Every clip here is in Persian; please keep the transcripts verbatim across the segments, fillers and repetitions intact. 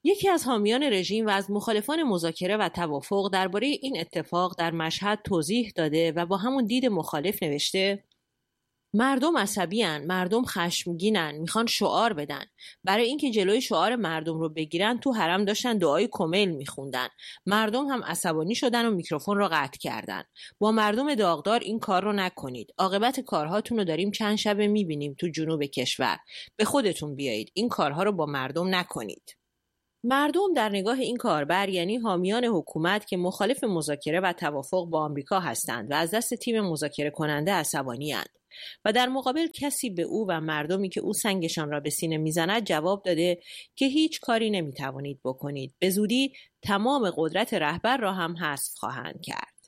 یکی از حامیان رژیم و از مخالفان مذاکره و توافق درباره این اتفاق در مشهد توضیح داده و با همون دید مخالف نوشته: مردم عصبی‌ان، مردم خشمگینن، میخوان شعار بدن. برای اینکه جلوی شعار مردم رو بگیرن تو حرم داشتن دعای کمیل میخوندن. مردم هم عصبانی شدن و میکروفون رو قطع کردن. با مردم داغدار این کار رو نکنید. عاقبت کارهاتون رو داریم چند شبه میبینیم تو جنوب کشور. به خودتون بیایید. این کارها رو با مردم نکنید. مردم در نگاه این کاربر یعنی حامیان حکومت که مخالف مذاکره و توافق با آمریکا هستند و از دست تیم مذاکره کننده عصبانی‌اند. و در مقابل کسی به او و مردمی که او سنگشان را به سینه میزند جواب داده که هیچ کاری نمیتوانید بکنید. به زودی تمام قدرت رهبر را هم حذف خواهند کرد.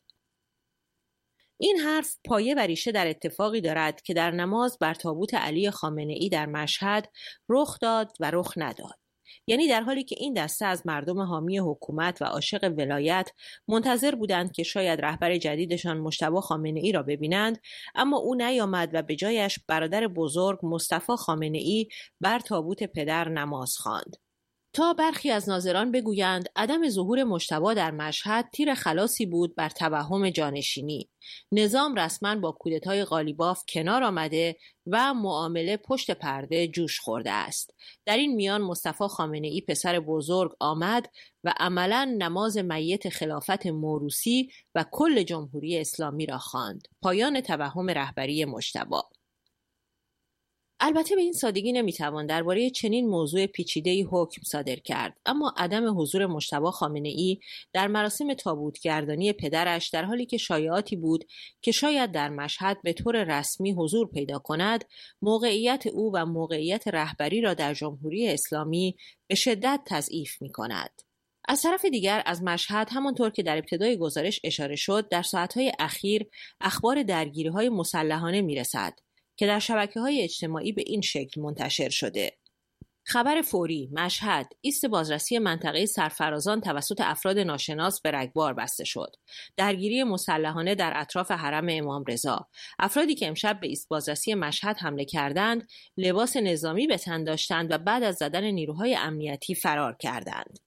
این حرف پایه و ریشه در اتفاقی دارد که در نماز بر تابوت علی خامنه‌ای در مشهد رخ داد و رخ نداد. یعنی در حالی که این دسته از مردم حامی حکومت و عاشق ولایت منتظر بودند که شاید رهبر جدیدشان مجتبی خامنه‌ای را ببینند، اما او نیامد و به جایش برادر بزرگ مصطفی خامنه‌ای بر تابوت پدر نماز خواند. تا برخی از ناظران بگویند عدم ظهور مجتبی در مشهد تیر خلاصی بود بر توهم جانشینی. نظام رسما با کودتای قالیباف کنار آمده و معامله پشت پرده جوش خورده است. در این میان مصطفی خامنه‌ای پسر بزرگ آمد و عملاً نماز میت خلافت موروثی و کل جمهوری اسلامی را خواند. پایان توهم رهبری مجتبی. البته به این سادگی نمیتوان درباره چنین موضوع پیچیده‌ای حکم صادر کرد، اما عدم حضور مجتبی خامنه‌ای در مراسم تابوتگردانی پدرش در حالی که شایعاتی بود که شاید در مشهد به طور رسمی حضور پیدا کند، موقعیت او و موقعیت رهبری را در جمهوری اسلامی به شدت تضعیف می‌کند. از طرف دیگر از مشهد همانطور که در ابتدای گزارش اشاره شد، در ساعت‌های اخیر اخبار درگیری‌های مسلحانه می‌رسد که در شبکه‌های اجتماعی به این شکل منتشر شده: خبر فوری، مشهد، ایست بازرسی منطقه سرفرازان توسط افراد ناشناس به رگبار بسته شد. درگیری مسلحانه در اطراف حرم امام رضا. افرادی که امشب به ایست بازرسی مشهد حمله کردند، لباس نظامی به تن داشتند و بعد از زدن نیروهای امنیتی فرار کردند.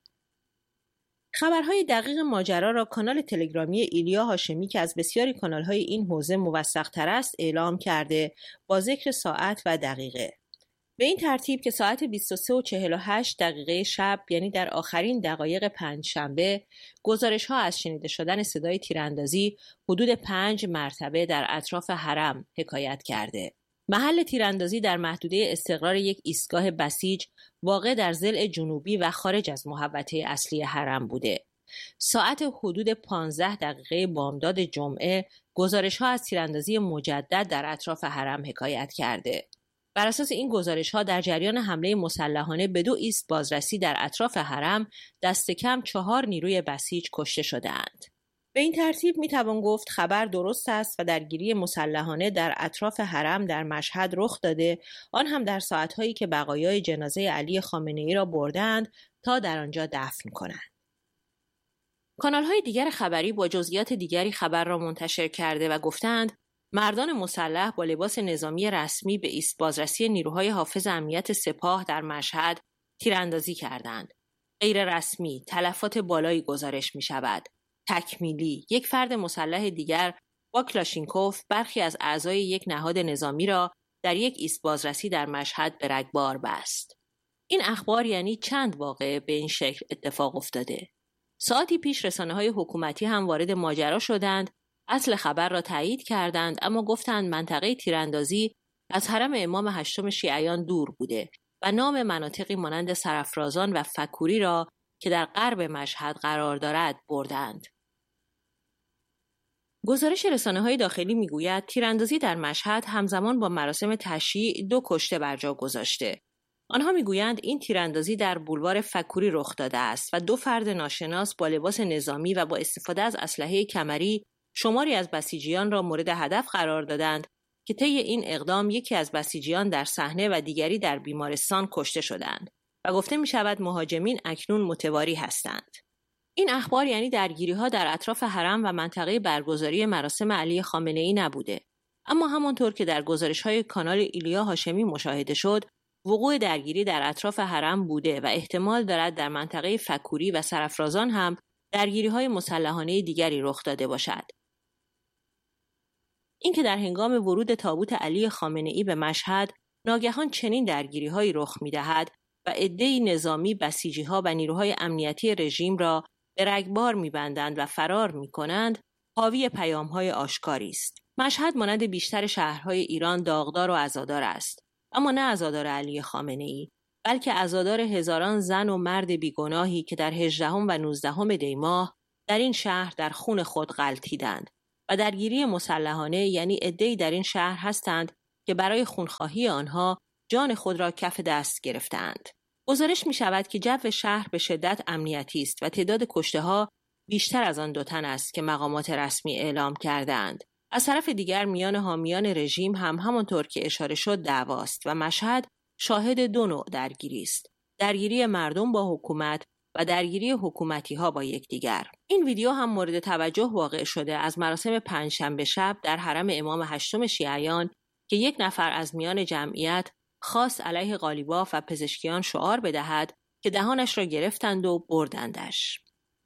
خبرهای دقیق ماجرا را کانال تلگرامی ایلیا هاشمی که از بسیاری کانالهای این حوزه موثق‌تر است اعلام کرده با ذکر ساعت و دقیقه. به این ترتیب که ساعت بیست و سه و چهل و هشت دقیقه شب، یعنی در آخرین دقایق پنج شنبه، گزارش‌ها از شنیده شدن صدای تیراندازی حدود پنج مرتبه در اطراف حرم حکایت کرده. محل تیراندازی در محدوده استقرار یک ایستگاه بسیج واقع در ضلع جنوبی و خارج از محوطه اصلی حرم بوده. ساعت حدود پانزده دقیقه بامداد جمعه گزارش‌ها از تیراندازی مجدد در اطراف حرم حکایت کرده. بر اساس این گزارش‌ها در جریان حمله مسلحانه به دو ایست بازرسی در اطراف حرم دست کم چهار نیروی بسیج کشته شده‌اند. به این ترتیب میتوان گفت خبر درست است و درگیری مسلحانه در اطراف حرم در مشهد رخ داده، آن هم در ساعت‌هایی که بقایای جنازه علی خامنه‌ای را بردند تا در آنجا دفن کنند. کانال‌های دیگر خبری با جزئیات دیگری خبر را منتشر کرده و گفتند مردان مسلح با لباس نظامی رسمی به ایست بازرسی نیروهای حافظ امنیت سپاه در مشهد تیراندازی کردند. غیر رسمی، تلفات بالایی گزارش می‌شود. تکمیلی، یک فرد مسلح دیگر با کلاشینکوف برخی از اعضای یک نهاد نظامی را در یک ایست بازرسی در مشهد به رگبار بست. این اخبار یعنی چند واقعه به این شکل اتفاق افتاده. ساعتی پیش رسانه‌های حکومتی هم وارد ماجرا شدند، اصل خبر را تایید کردند، اما گفتند منطقه تیراندازی از حرم امام هشتم شیعیان دور بوده و نام مناطقی مانند سرافرازان و فکوری را که در غرب مشهد قرار دارد بردند. گزارش رسانه‌های داخلی میگوید تیراندازی در مشهد همزمان با مراسم تشییع دو کشته بر جا گذاشته. آنها میگویند این تیراندازی در بولوار فکوری رخ داده است و دو فرد ناشناس با لباس نظامی و با استفاده از اسلحه کمری شماری از بسیجیان را مورد هدف قرار دادند که طی این اقدام یکی از بسیجیان در صحنه و دیگری در بیمارستان کشته شدند و گفته می شود مهاجمین اکنون متواری هستند. این اخبار یعنی درگیری‌ها در اطراف حرم و منطقه برگزاری مراسم علی خامنه‌ای نبوده، اما همانطور که در گزارش‌های کانال ایلیا هاشمی مشاهده شد، وقوع درگیری در اطراف حرم بوده و احتمال دارد در منطقه فکوری و سرافرازان هم درگیری‌های مسلحانه دیگری رخ داده باشد. اینکه در هنگام ورود تابوت علی خامنه‌ای به مشهد ناگهان چنین درگیری‌هایی رخ می‌دهد و عده‌ای نظامی بسیجی‌ها و نیروهای امنیتی رژیم را به رگبار می‌بندند و فرار می‌کنند، حاوی پیام‌های آشکاری است. مشهد مانند بیشتر شهرهای ایران داغدار و عزادار است، اما نه عزادار علی خامنه‌ای، بلکه عزادار هزاران زن و مرد بیگناهی که در هجدهم و نوزدهم دی ماه در این شهر در خون خود غلتیدند و درگیری مسلحانه یعنی عده‌ای در این شهر هستند که برای خونخواهی آنها جان خود را کف دست گرفتند. گزارش می شود که جو شهر به شدت امنیتی است و تعداد کشته‌ها بیشتر از آن دو تن است که مقامات رسمی اعلام کردند. از طرف دیگر میان حامیان رژیم هم همانطور که اشاره شد دعواست و مشهد شاهد دو نوع درگیری است: درگیری مردم با حکومت و درگیری حکومتی‌ها با یکدیگر. این ویدیو هم مورد توجه واقع شده از مراسم پنجشنبه شب در حرم امام هشتم شیعیان که یک نفر از میان جمعیت خواست علیه قالیباف و پزشکیان شعار بدهد که دهانش را گرفتند و بردندش.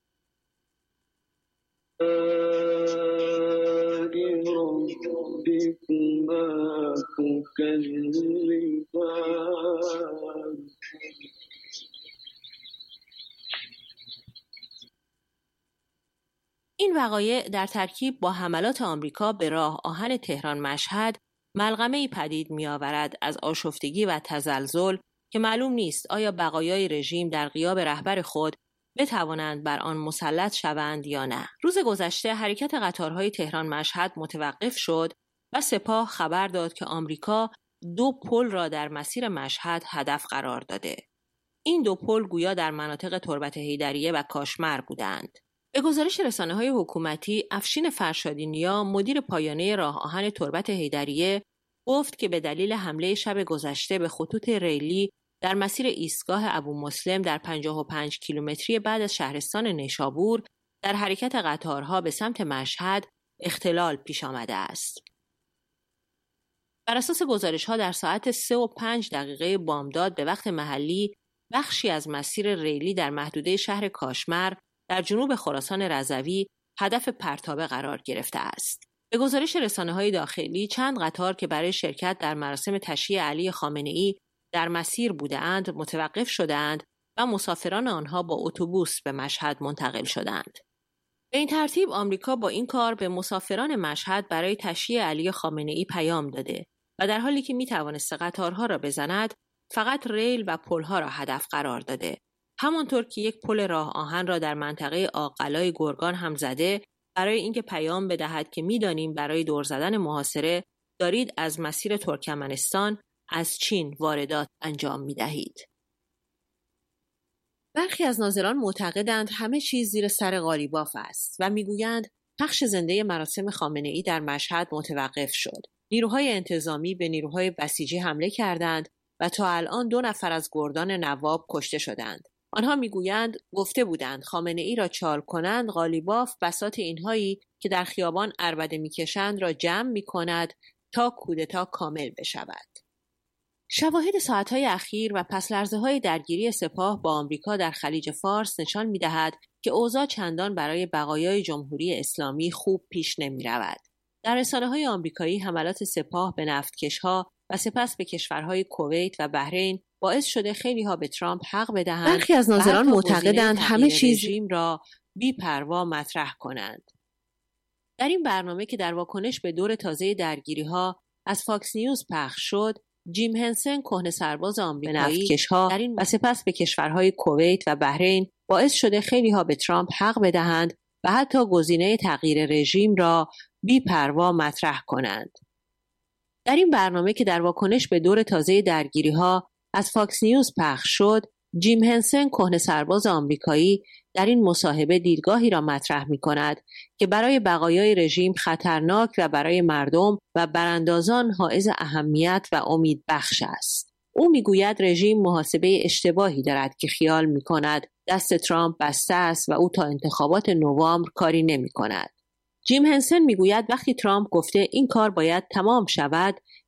این وقایع در ترکیب با حملات آمریکا به راه آهن تهران مشهد ملغمه‌ای پدید می‌آورد از آشفتگی و تزلزل که معلوم نیست آیا بقایای رژیم در غیاب رهبر خود بتوانند بر آن مسلط شوند یا نه. روز گذشته حرکت قطارهای تهران مشهد متوقف شد و سپاه خبر داد که آمریکا دو پل را در مسیر مشهد هدف قرار داده. این دو پل گویا در مناطق تربت حیدریه و کاشمر بودند. به گزارش رسانه‌های حکومتی، افشین فرشادینیا مدیر پایانه راه آهن تربت حیدریه گفت که به دلیل حمله شب گذشته به خطوط ریلی در مسیر ایستگاه ابو مسلم در پنجاه و پنج کیلومتری بعد از شهرستان نیشابور در حرکت قطارها به سمت مشهد اختلال پیش آمده است. بر اساس گزارش‌ها در ساعت سه و پنج دقیقه بامداد به وقت محلی بخشی از مسیر ریلی در محدوده شهر کاشمر در جنوب خراسان رضوی هدف پرتابه قرار گرفته است. به گزارش رسانه‌های داخلی چند قطار که برای شرکت در مراسم تشییع علی خامنه‌ای در مسیر بودند متوقف شدند و مسافران آنها با اتوبوس به مشهد منتقل شدند. به این ترتیب آمریکا با این کار به مسافران مشهد برای تشییع علی خامنه‌ای پیام داده و در حالی که می‌توانست قطارها را بزند فقط ریل و پل‌ها را هدف قرار داده. همانطور که یک پل راه آهن را در منطقه آقلای گرگان هم زده برای اینکه پیام بدهد که می‌دانیم برای دور زدن محاصره دارید از مسیر ترکمنستان از چین واردات انجام می‌دهید. برخی از ناظران معتقدند همه چیز زیر سر قالیباف است و می‌گویند پخش زنده مراسم خامنه‌ای در مشهد متوقف شد. نیروهای انتظامی به نیروهای بسیجی حمله کردند و تا الان دو نفر از گردان نواب کشته شدند. آنها میگویند گفته بودند خامنه‌ای را چال کنند قالیباف بساط اینهایی که در خیابان عربده میکشند را جمع میکند تا کودتا کامل بشود. شواهد ساعتهای اخیر و پس لرزه‌های درگیری سپاه با آمریکا در خلیج فارس نشان میدهد که اوضاع چندان برای بقایای جمهوری اسلامی خوب پیش نمیرود. در رسانه‌های آمریکایی حملات سپاه به نفتکش‌ها و سپس به کشورهای کویت و بحرین باعث شده خیلی ها به ترامپ حق بدهند. برخی از ناظران معتقدند همه چیز رژیم را بی پروا مطرح کنند. در این برنامه که در واکنش به دور تازه درگیری ها از فاکس نیوز پخش شد، جیم هنسن کهنه سرباز آمریکایی نفتکش‌ها در این و سپس به کشورهای کویت و بحرین باعث شده خیلی ها به ترامپ حق بدهند و حتی گزینه تغییر رژیم را بی پروا مطرح کنند. در این برنامه که در واکنش به دور تازه درگیری ها از فاکس نیوز پخش شد، جیم هنسن کهنه سرباز آمریکایی در این مصاحبه دیدگاهی را مطرح می کند که برای بقایای رژیم خطرناک و برای مردم و براندازان حائز اهمیت و امید بخش است. او می گوید رژیم محاسبه اشتباهی دارد که خیال می کند دست ترامپ بسته است و او تا انتخابات نوامبر کاری نمی کند. جیم هنسن می گوید وقتی ترامپ گفته این کار باید تمام شود،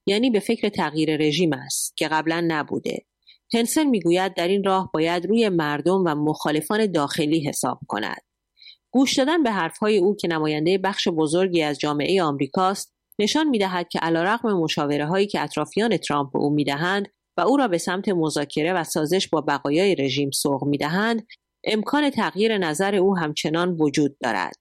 یعنی به فکر تغییر رژیم است که قبلا نبوده. هنسن میگوید در این راه باید روی مردم و مخالفان داخلی حساب کند. گوش دادن به حرفهای او که نماینده بخش بزرگی از جامعه آمریکاست نشان می‌دهد که علیرغم مشاوره‌هایی که اطرافیان ترامپ به او می‌دهند و او را به سمت مذاکره و سازش با بقایای رژیم سوق می‌دهند، امکان تغییر نظر او همچنان وجود دارد.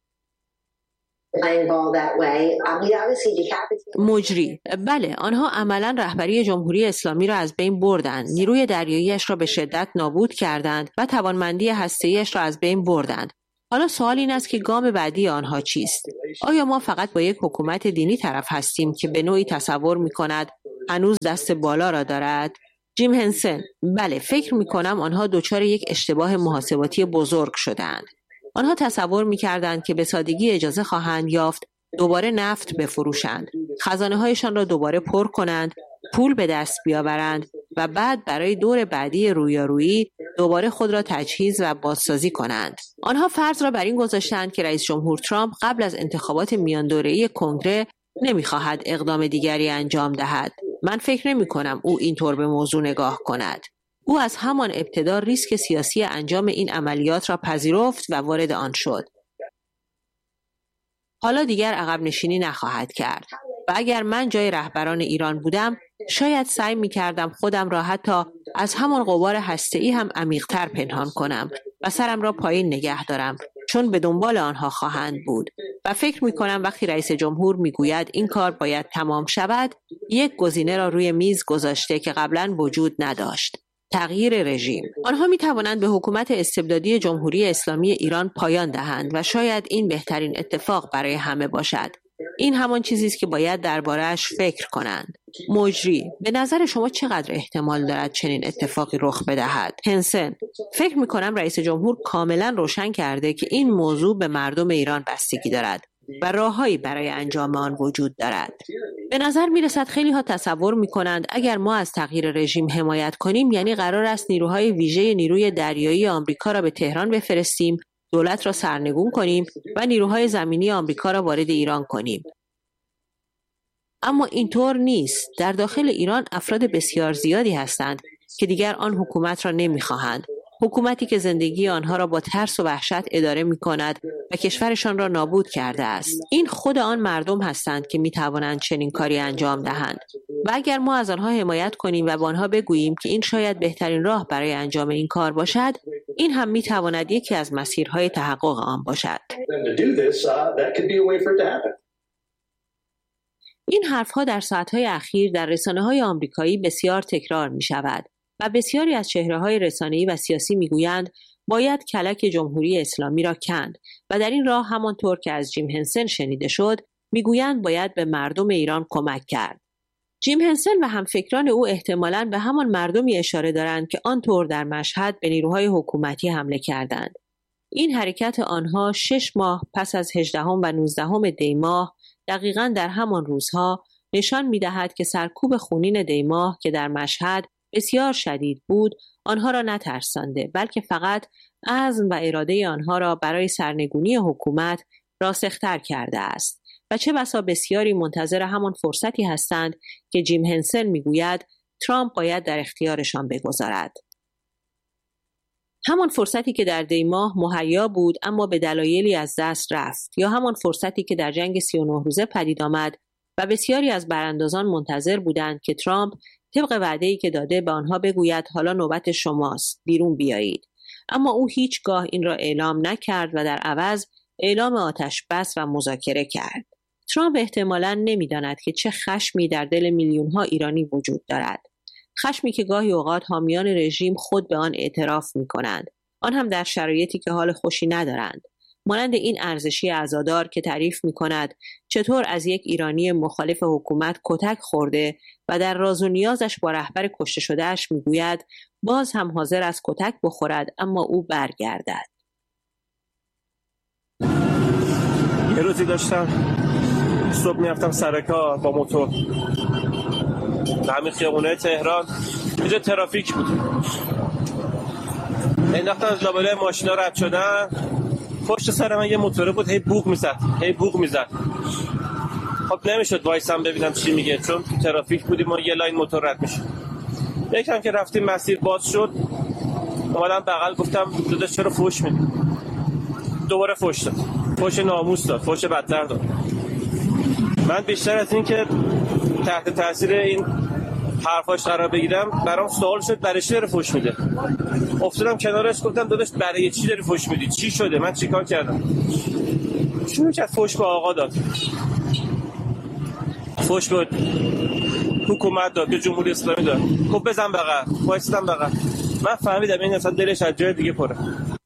مجری: بله، آنها عملاً رهبری جمهوری اسلامی را از بین بردند، نیروی دریاییش را به شدت نابود کردند و توانمندی هسته‌ایش را از بین بردند. حالا سوال این است که گام بعدی آنها چیست؟ آیا ما فقط با یک حکومت دینی طرف هستیم که به نوعی تصور می‌کند هنوز دست بالا را دارد؟ جیم هنسن: بله، فکر می‌کنم آنها دچار یک اشتباه محاسباتی بزرگ شدند. آنها تصور می‌کردند که به سادگی اجازه خواهند یافت دوباره نفت بفروشند، خزانه‌هایشان را دوباره پر کنند، پول به دست بیاورند و بعد برای دور بعدی رویارویی دوباره خود را تجهیز و بازسازی کنند. آنها فرض را بر این گذاشتند که رئیس جمهور ترامپ قبل از انتخابات میان دوره‌ای کنگره نمی‌خواهد اقدام دیگری انجام دهد. من فکر نمی‌کنم او اینطور به موضوع نگاه کند. او از همان ابتدا ریسک سیاسی انجام این عملیات را پذیرفت و وارد آن شد. حالا دیگر عقب نشینی نخواهد کرد. و اگر من جای رهبران ایران بودم، شاید سعی می‌کردم خودم را حتی از همان غبار هسته‌ای هم عمیق‌تر پنهان کنم و سرم را پایین نگه دارم، چون به دنبال آنها خواهند بود. و فکر می‌کنم وقتی رئیس جمهور می‌گوید این کار باید تمام شود، یک گزینه را روی میز گذاشته که قبلاً وجود نداشت: تغییر رژیم. آنها می توانند به حکومت استبدادی جمهوری اسلامی ایران پایان دهند و شاید این بهترین اتفاق برای همه باشد. این همان چیزی است که باید درباره‌اش فکر کنند. مجری: به نظر شما چقدر احتمال دارد چنین اتفاقی رخ بدهد؟ هنسن: فکر می کنم رئیس جمهور کاملا روشن کرده که این موضوع به مردم ایران بستگی دارد و راههایی برای انجام آن وجود دارد. به نظر می رسد خیلی ها تصور می کنند اگر ما از تغییر رژیم حمایت کنیم یعنی قرار است نیروهای ویژه نیروی دریایی آمریکا را به تهران بفرستیم، دولت را سرنگون کنیم و نیروهای زمینی آمریکا را وارد ایران کنیم. اما اینطور نیست. در داخل ایران افراد بسیار زیادی هستند که دیگر آن حکومت را نمی خواهند. حکومتی که زندگی آنها را با ترس و وحشت اداره می کند و کشورشان را نابود کرده است. این خود آن مردم هستند که می توانند چنین کاری انجام دهند. و اگر ما از آنها حمایت کنیم و با آنها بگوییم که این شاید بهترین راه برای انجام این کار باشد، این هم می تواند یکی از مسیرهای تحقق آن باشد. این حرفها در ساعتهای اخیر در رسانه‌های آمریکایی بسیار تکرار می شود و بسیاری از چهره‌های رسانه‌ای و سیاسی می‌گویند باید کلک جمهوری اسلامی را کند و در این راه همانطور که از جیم هنسن شنیده شد می‌گویند باید به مردم ایران کمک کرد. جیم هنسن و همفکران او احتمالاً به همان مردمی اشاره دارند که آنطور در مشهد به نیروهای حکومتی حمله کردند. این حرکت آنها شش ماه پس از هجدهم و نوزدهم دی ماه، دقیقاً در همان روزها، نشان می‌دهد که سرکوب خونین دی ماه که در مشهد بسیار شدید بود، آنها را نترسانده، بلکه فقط عزم و اراده آنها را برای سرنگونی حکومت راسختر کرده است. و چه بسا بسیاری منتظر همان فرصتی هستند که جیم هنسن میگوید ترامپ باید در اختیارشان بگذارد. همان فرصتی که در دی ماه مهیا بود اما به دلایلی از دست رفت، یا همان فرصتی که در جنگ سی و نه روزه پدید آمد و بسیاری از براندازان منتظر بودند که ترامپ طبق وعده‌ای که داده به آنها بگوید حالا نوبت شماست، بیرون بیایید. اما او هیچگاه این را اعلام نکرد و در عوض اعلام آتش بس و مذاکره کرد. ترامپ احتمالاً نمی‌داند که چه خشمی در دل میلیون‌ها ایرانی وجود دارد. خشمی که گاهی اوقات حامیان رژیم خود به آن اعتراف می‌کنند، آن هم در شرایطی که حال خوشی ندارند. مانند این ارزشی عزادار که تعریف می‌کند چطور از یک ایرانی مخالف حکومت کتک خورده و در راز و نیازش با رهبر کشته شده‌اش می‌گوید باز هم حاضر است کتک بخورد اما او برگردد. یه روزی داشتم صبح می‌رفتم سر کار با موتور. همین خیابونه تهران اینجا ترافیک بود. انداختم از لابلای ماشینا رد شدن. پشت سر من یه موتوره بود، هی بوق میزد هی بوق میزد خب نمیشد وایسم ببینم چی میگه، چون تو ترافیک بودیم و یه لاین موتور رد میشه. یکم که رفتیم مسیر باز شد، اومدم بغل گفتم داداش چرا فوش میدی؟ دوباره فوش داد، فوش ناموس داد، فوش بدتر داد. من بیشتر از این که تحت تاثیر این حرفاش قرار بگیرم، برام سوال شد برای چی داره فوش میده. افتادم کنارش گفتم داداش برای چی داری فوش میدی؟ چی شده؟ من چیکار کردم؟ شروع کرد فوش به آقا داد، فوش به حکومت داد، به جمهوری اسلامی داد. خب بزن بغل، وایسادم بغل. من فهمیدم این اصلا دلش از جای دیگه پره.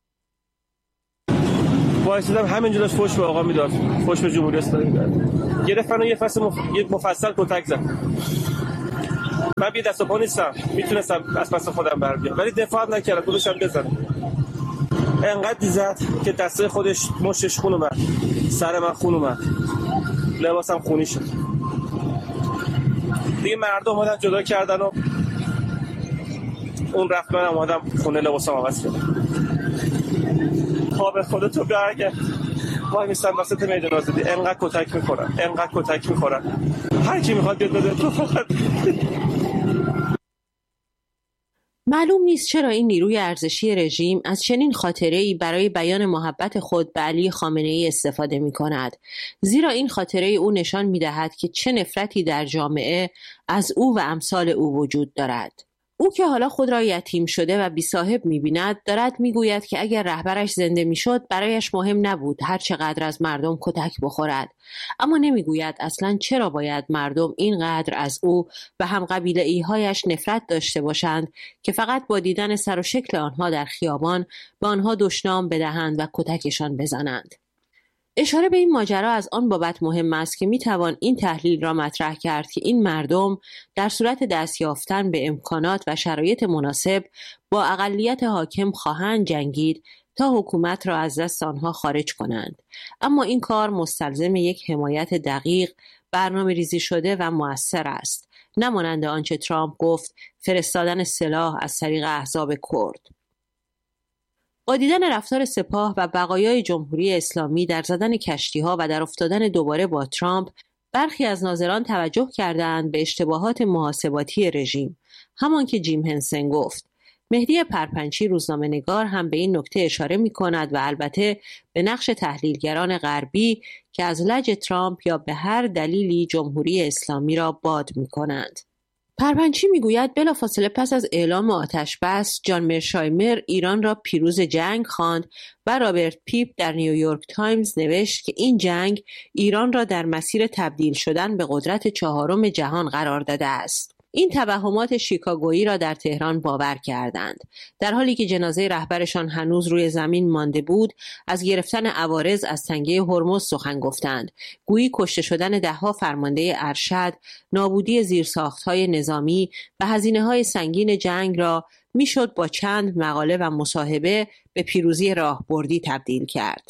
وایسادم همینجوری داشت فوش به آقا میداد، فوش به جمهوری اسلامی میداد. گرفتن و یه فصل مف... یه مفصل کتک زد. من بی دست و پا نیستم، میتونستم از پس خودم بر بیام، ولی دفاع نکردم، گذاشتم بزنم. انقدر زد که دسته خودش مشتش خون اومد، سر من خون اومد، لباسم خونی شد. دیگه مردم اومدن جدا کردن و اون رفت، من اومدم خونه لباسم عوض کردم. خواب خودتو برگرد. وای میستم وسط میدان آزادی، انقدر کتک میخورن، انقدر کتک میخورن، هر کی میخواد بیاد بده تو فقط. معلوم نیست چرا این نیروی ارزشی رژیم از چنین خاطره‌ای برای بیان محبت خود به علی خامنه‌ای استفاده می‌کند، زیرا این خاطره او نشان می‌دهد که چه نفرتی در جامعه از او و امثال او وجود دارد. او که حالا خود را یتیم شده و بی صاحب می‌بیند، دارد می‌گوید که اگر رهبرش زنده می‌شد برایش مهم نبود هر چقدر از مردم کتک بخورد، اما نمی‌گوید اصلاً چرا باید مردم اینقدر از او و هم قبیله‌ای‌هایش نفرت داشته باشند که فقط با دیدن سر و شکل آنها در خیابان به آنها دشنام بدهند و کتکشان بزنند. اشاره به این ماجرا از آن بابت مهم است که میتوان این تحلیل را مطرح کرد که این مردم در صورت دست یافتن به امکانات و شرایط مناسب با اقلیت حاکم خواهند جنگید تا حکومت را از دست آنها خارج کنند، اما این کار مستلزم یک حمایت دقیق، برنامه ریزی شده و مؤثر است، نه مانند آنچه ترامپ گفت فرستادن سلاح از طریق احزاب کرد. با دیدن رفتار سپاه و بقایای جمهوری اسلامی در زدن کشتی‌ها و در افتادن دوباره با ترامپ، برخی از ناظران توجه کردند به اشتباهات محاسباتی رژیم، همان که جیم هنسن گفت. مهدی پرپنچی روزنامه‌نگار هم به این نکته اشاره می‌کند و البته به نقش تحلیلگران غربی که از لج ترامپ یا به هر دلیلی جمهوری اسلامی را باد می‌کنند. پرپنچی میگوید بلافاصله پس از اعلام آتش بس، جان مرشایمر ایران را پیروز جنگ خواند و رابرت پیپ در نیویورک تایمز نوشت که این جنگ ایران را در مسیر تبدیل شدن به قدرت چهارم جهان قرار داده است. این توهمات شیکاگویی را در تهران باور کردند. در حالی که جنازه رهبرشان هنوز روی زمین مانده بود، از گرفتن عوارض از تنگه هرمز سخن گفتند. گویی کشته شدن دهها فرمانده ارشد، نابودی زیرساخت‌های نظامی و هزینه‌های سنگین جنگ را میشد با چند مقاله و مصاحبه به پیروزی راهبردی تبدیل کرد.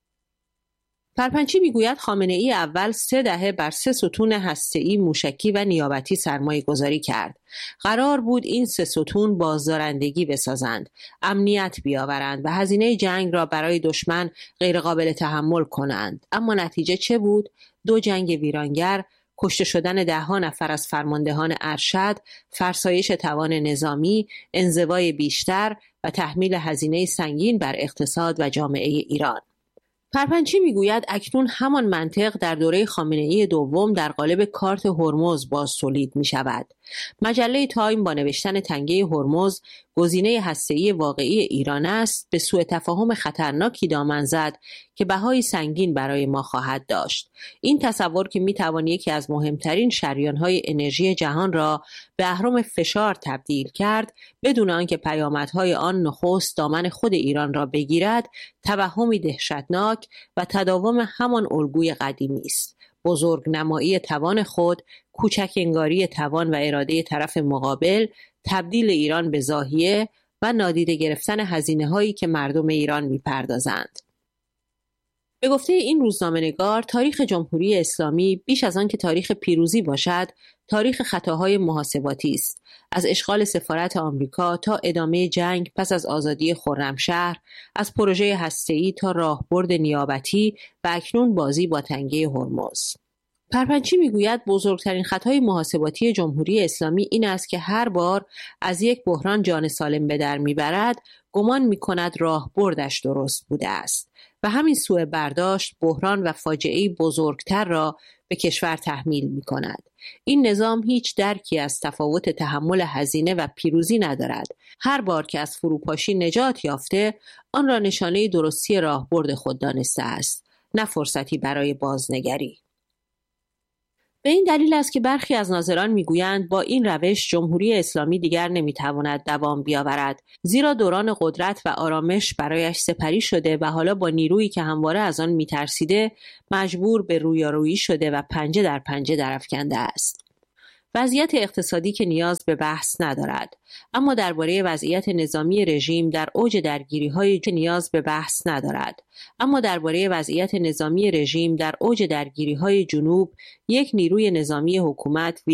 پرپنچی میگوید خامنه‌ای اول سه دهه بر سه ستون هسته‌ای، موشکی و نیابتی سرمایه گذاری کرد. قرار بود این سه ستون بازدارندگی بسازند، امنیت بیاورند و هزینه جنگ را برای دشمن غیرقابل تحمل کنند. اما نتیجه چه بود؟ دو جنگ ویرانگر، کشته شدن ده‌ها نفر از فرماندهان ارشد، فرسایش توان نظامی، انزوای بیشتر و تحمیل هزینه سنگین بر اقتصاد و جامعه ایران. پرپنچی میگوید اکنون همان منطق در دوره خامنه‌ای دوم در قالب کارت هرمز باز تولید می شود. مجله تایم با نوشتن تنگه هرمز گزینه هسته‌ای واقعی ایران است به سوء تفاهم خطرناکی دامن زد که بهای سنگین برای ما خواهد داشت. این تصور که می توان یکی از مهمترین شریان‌های انرژی جهان را به اهرم فشار تبدیل کرد بدون آنکه پیامدهای آن نخست دامن خود ایران را بگیرد، توهمی دهشتناک و تداوم همان الگوی قدیمی است. بزرگ نمایی توان خود، کوچک انگاری توان و اراده طرف مقابل، تبدیل ایران به زاهیه و نادیده گرفتن هزینه هایی که مردم ایران میپردازند. به گفته این روزنامه‌نگار، تاریخ جمهوری اسلامی بیش از آن که تاریخ پیروزی باشد، تاریخ خطاهای محاسباتی است. از اشغال سفارت آمریکا تا ادامه جنگ پس از آزادی خرمشهر، از پروژه هسته‌ای تا راهبرد نیابتی و اکنون بازی با تنگه هرمز. پرپنچی میگوید بزرگترین خطای محاسباتی جمهوری اسلامی این است که هر بار از یک بحران جان سالم به در میبرد گمان میکند راه بردش درست بوده است و همین سوء برداشت بحران و فاجعه‌ای بزرگتر را به کشور تحمیل میکند. این نظام هیچ درکی از تفاوت تحمل هزینه و پیروزی ندارد. هر بار که از فروپاشی نجات یافته آن را نشانه درستی راهبرد خود دانسته است، نه فرصتی برای بازنگری. به این دلیل است که برخی از ناظران میگویند با این روش جمهوری اسلامی دیگر نمیتواند دوام بیاورد، زیرا دوران قدرت و آرامش برایش سپری شده و حالا با نیرویی که همواره از آن میترسیده مجبور به رویارویی شده و پنجه در پنجه درافکنده است. وضعیت اقتصادی که نیاز به بحث ندارد، اما درباره وضعیت نظامی رژیم در اوج درگیری‌های که نیاز به بحث ندارد اما درباره وضعیت نظامی رژیم در اوج درگیری‌های جنوب یک نیروی نظامی حکومت